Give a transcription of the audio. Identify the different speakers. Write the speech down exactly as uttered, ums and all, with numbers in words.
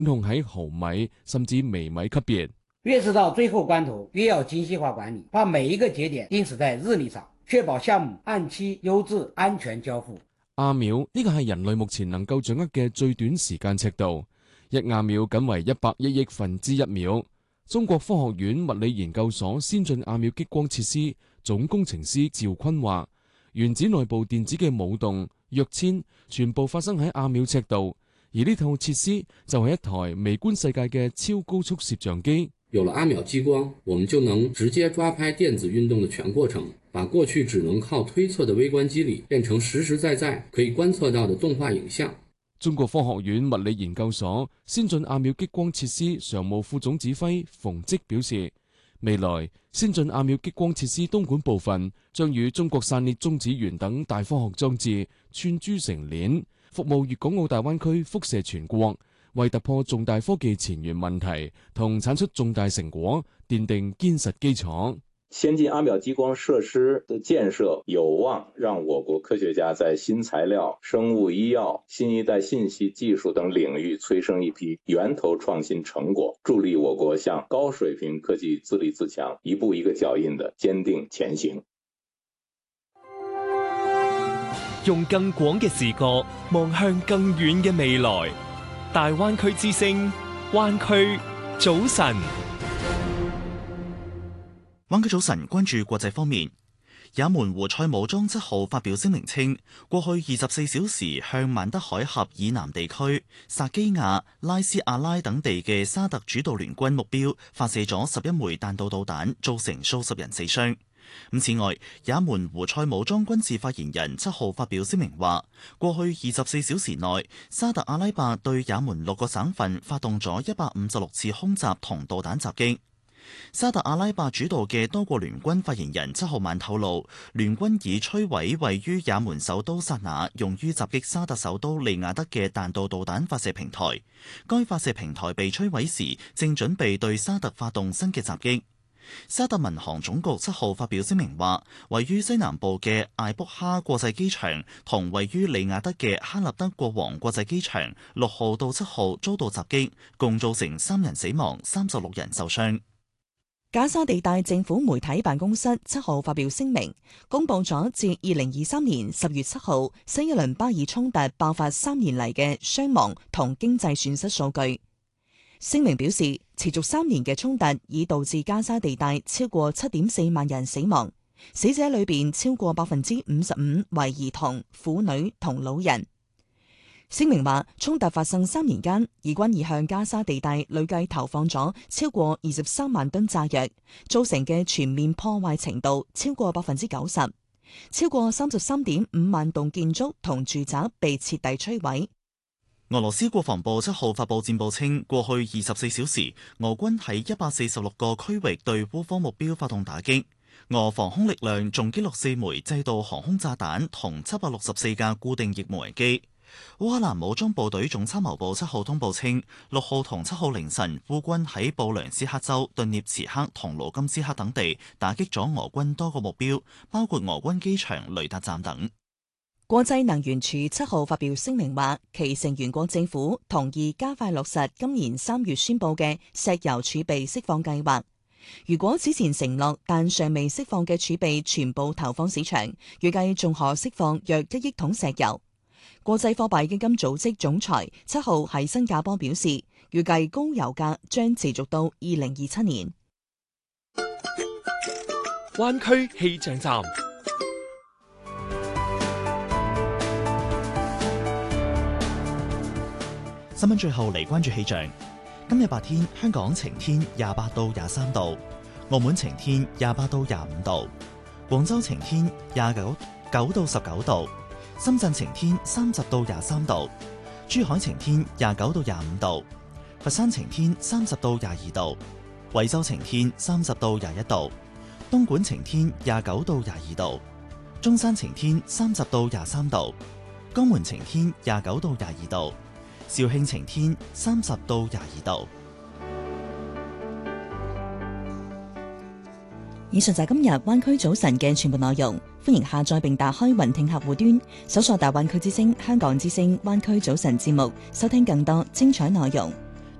Speaker 1: 控喺毫米甚至微米級別。
Speaker 2: 越是到最後關頭，越要精細化管理，把每一個節點定死在日曆上，確保項目按期、優質、安全交付。
Speaker 1: 亞秒呢個係人類目前能夠掌握嘅最短時間尺度，一亞秒僅為一百億億分之一秒。中國科學院物理研究所先進亞秒激光設施總工程師趙坤話，原子內部電子嘅舞動、躍遷，全部發生喺亞秒尺度，而呢套設施就係一台微觀世界嘅超高速攝像機。
Speaker 3: 有了亞秒激光，我們就能直接抓拍電子運動的全過程，把過去只能靠推測的微觀機理變成實實在在可以觀測到的動畫影像。
Speaker 1: 中國科學院物理研究所先進亞秒激光設施常務副總指揮馮積表示，未來先進亞秒激光設施東莞部分將與中國散裂中子源等大科學裝置串珠成鏈，服務粵港澳大灣區輻射全國，為突破重大科技前沿問題同產出重大成果奠定堅實基礎。
Speaker 4: 先進亞秒激光設施的建設有望讓我國科學家在新材料、生物醫藥、新一代信息技術等領域催生一批源頭創新成果，助力我國向高水平科技自立自強一步一個腳印的堅定前行。
Speaker 5: 用更廣嘅視角望向更遠嘅未來，大灣區之聲，灣區早晨。
Speaker 6: 灣區早晨，關注國際方面，也門胡塞武裝七號發表聲明稱，過去二十四小時向曼德海峽以南地區、薩基亞、拉斯阿拉等地嘅沙特主導聯軍目標發射咗十一枚彈道導彈，造成數十人死傷。咁此外，也門胡塞武裝軍事發言人七號發表聲明話，過去二十四小時內，沙特阿拉伯對也門六個省份發動咗一百五十六次空襲同導彈襲擊。沙特阿拉伯主導嘅多國聯軍發言人七號晚透露，聯軍已摧毀位於也門首都薩那用於襲擊沙特首都利雅得嘅彈道導彈發射平台。該發射平台被摧毀時，正準備對沙特發動新嘅襲擊。沙特民航總局七號發表聲明話，位於西南部嘅艾卜哈國際機場同位於利雅得嘅哈立德國王國際機場六號到七號遭到襲擊，共造成三人死亡、三十六人受傷。
Speaker 7: 加沙地帶政府媒體辦公室七號發表聲明，公布咗自二零二三年十月七號新一輪巴以衝突爆發三年嚟嘅傷亡同經濟損失數據。聲明表示，持續三年嘅衝突已導致加沙地帶超過七點四萬人死亡，死者裏邊超過百分之五十五為兒童、婦女同老人。聲明話，衝突發生三年間，以軍已向加沙地帶累計投放咗超過二十三萬噸炸藥，造成嘅全面破壞程度超過百分之九十，超過三十三點五萬棟建築同住宅被徹底摧毀。
Speaker 6: 俄羅斯國防部七號發佈戰報稱，過去二十四小時，俄軍喺一百四十六個區域對烏方目標發動打擊，俄防空力量仲擊落四枚制導航空炸彈同七百六十四架固定翼無人機。烏克蘭武裝部隊總參謀部七號通報稱，六號同七號凌晨，烏軍喺布良斯克州、頓涅茨克同盧甘斯克等地打擊咗俄軍多個目標，包括俄軍機場、雷達站等。
Speaker 7: 國際能源署七號發表聲明話，其成員國政府同意加快落實今年三月宣布嘅石油儲備釋放計劃。如果之前承諾但尚未釋放嘅儲備全部投放市場，預計仲可釋放約一億桶石油。國際貨幣基金組織總裁七號喺新加坡表示，預計高油價將持續到二零二七年。
Speaker 5: 灣區氣象站。
Speaker 6: 新聞最後嚟關注氣象。今日白天香港晴天，廿八到廿三度；澳門晴天，廿八到廿五度；廣州晴天，廿九九到十九度；深圳晴天，三十到廿三度；珠海晴天，廿九到廿五度；佛山晴天，三十到廿二度；惠州晴天，三十到廿一度；東莞晴天，廿九到廿二度；中山晴天，三十到廿三度；江門晴天，廿九到廿二度。肇慶晴天，三十到廿二度。
Speaker 7: 以上就係今日灣區早晨嘅全部內容。歡迎下載並打開雲聽客戶端，搜索大灣區之聲、香港之聲灣區早晨節目，收聽更多精彩內容。